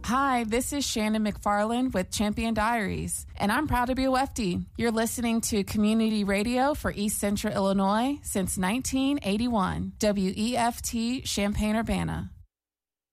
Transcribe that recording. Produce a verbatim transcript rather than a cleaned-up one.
Hi, this is Shannon McFarland with Champion Diaries, and I'm proud to be a Wefty. You're listening to community radio for East Central Illinois since nineteen eighty-one. W E F T Champaign-Urbana.